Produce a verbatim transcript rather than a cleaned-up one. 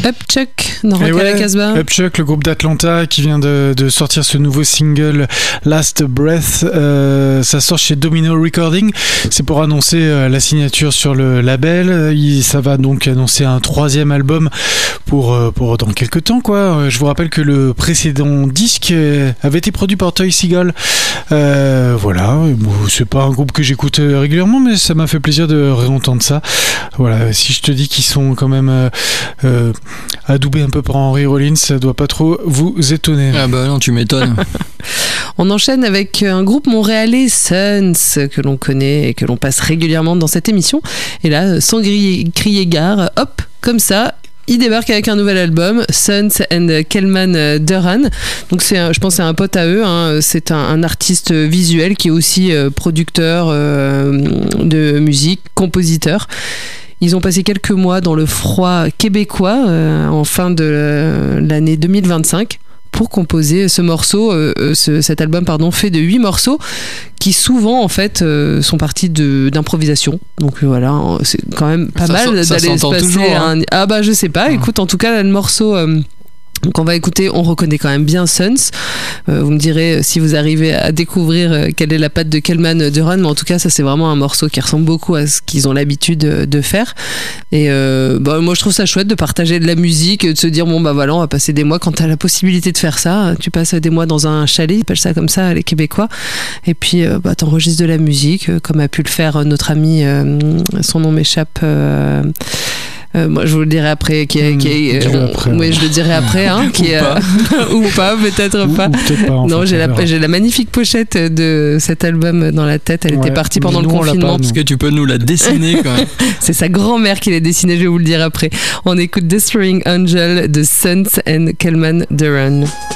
Upchuck, dans Rock ouais, à la Casbah. Upchuck, le groupe d'Atlanta qui vient de, de sortir ce nouveau single Last Breath. Euh, ça sort chez Domino Recording. C'est pour annoncer euh, la signature sur le label. Il, ça va donc annoncer un troisième album pour, euh, pour dans quelques temps, quoi. Je vous rappelle que le précédent disque avait été produit par Toy Seagull. Euh, voilà. Bon, c'est pas un groupe que j'écoute régulièrement, mais ça m'a fait plaisir de réentendre ça. Voilà. Si je te dis qu'ils sont quand même euh, euh, adoubé un peu par Henry Rollins, ça doit pas trop vous étonner. Ah bah non, tu m'étonnes. On enchaîne avec un groupe montréalais, Sons, que l'on connaît et que l'on passe régulièrement dans cette émission. Et là, sans crier, crier gare, hop, comme ça, ils débarquent avec un nouvel album, Sons and Kelman Duran. Donc c'est, un, je pense, que c'est un pote à eux. Hein. C'est un, un artiste visuel qui est aussi euh, producteur euh, de musique, compositeur. Ils ont passé quelques mois dans le froid québécois euh, en fin de euh, l'année deux mille vingt-cinq pour composer ce morceau, euh, ce, cet album pardon, fait de huit morceaux qui souvent en fait euh, sont partis de, d'improvisation. Donc euh, voilà, c'est quand même pas ça mal ça d'aller se passer toujours, hein. un... Ah bah je sais pas, Ouais. Écoute, en tout cas le morceau... Euh, qu'on va écouter, on reconnaît quand même bien Sons. Euh, vous me direz si vous arrivez à découvrir euh, quelle est la patte de Kelman Duran, mais en tout cas ça c'est vraiment un morceau qui ressemble beaucoup à ce qu'ils ont l'habitude de, de faire. Et euh, bah, moi je trouve ça chouette de partager de la musique, de se dire bon bah voilà on va passer des mois, quand t'as la possibilité de faire ça, tu passes des mois dans un chalet, ils appellent ça comme ça les Québécois, et puis euh, bah, t'enregistres de la musique euh, comme a pu le faire notre ami, euh, son nom m'échappe. Euh, Euh, moi, je vous le dirai après. Qui est, qui est, euh, après, oui, ouais. je le dirai après. Hein, qui Ou est, pas. ou pas, peut-être ou, pas. ou peut-être pas. Non, fait, j'ai la, verra. j'ai la magnifique pochette de cet album dans la tête. Elle Ouais, était partie mais pendant nous, le on l'a confinement. pas, Est-ce que tu peux nous la dessiner quand même? C'est sa grand-mère qui l'a dessinée, je vais vous le dire après. On écoute Destroying Angel de Sons and Kelman Duran.